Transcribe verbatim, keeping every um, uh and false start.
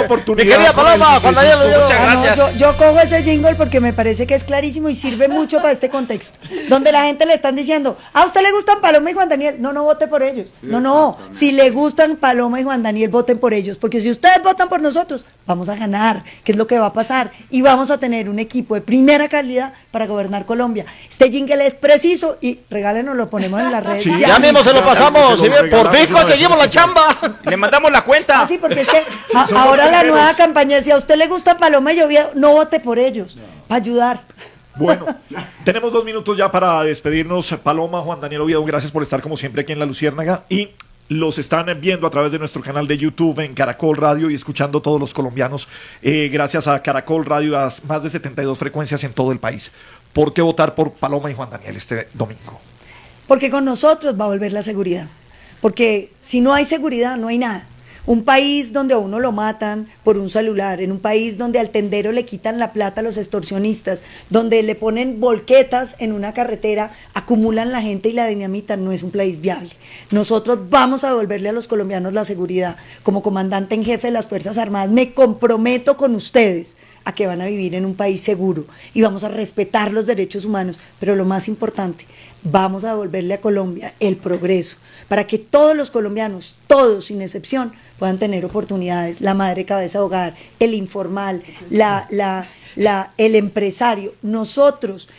oportunidad. Mi querida Paloma, Juan Daniel Oviedo. Muchas gracias. Ah, no, yo, yo cojo ese jingle porque me parece que es clarísimo y sirve mucho para este contexto, donde la gente le están diciendo, ¿a usted le gustan Paloma y Juan Daniel? No, no vote por ellos. No, no, si le gustan Paloma y Juan Daniel, voten por ellos, porque si ustedes votan por nosotros, vamos a ganar, que es lo que va a pasar, y vamos a tener un equipo de primera calidad para gobernar Colombia. Este jingle es preciso y regálenos, lo ponemos en la red. Sí, ya, ya mismo se lo pasamos, ¿sí? Por fin conseguimos la chamba. Le mandamos la cuenta. Ah, sí, porque es que a, ahora la nueva campaña es, si a usted le gusta Paloma y Oviedo, no vote por ellos, no. Para ayudar. Bueno, tenemos dos minutos ya para despedirnos. Paloma, Juan Daniel Oviedo, gracias por estar como siempre aquí en La Luciérnaga, y los están viendo a través de nuestro canal de YouTube en Caracol Radio y escuchando todos los colombianos, eh, gracias a Caracol Radio, a más de setenta y dos frecuencias en todo el país. ¿Por qué votar por Paloma y Juan Daniel este domingo? Porque con nosotros va a volver la seguridad, porque si no hay seguridad no hay nada. Un país donde a uno lo matan por un celular, en un país donde al tendero le quitan la plata a los extorsionistas, donde le ponen volquetas en una carretera, acumulan la gente y la dinamitan, no es un país viable. Nosotros vamos a devolverle a los colombianos la seguridad. Como comandante en jefe de las Fuerzas Armadas me comprometo con ustedes a que van a vivir en un país seguro y vamos a respetar los derechos humanos, pero lo más importante, vamos a devolverle a Colombia el progreso, para que todos los colombianos, todos sin excepción, puedan tener oportunidades, la madre cabeza de hogar, el informal, la, la, la, el empresario. Nosotros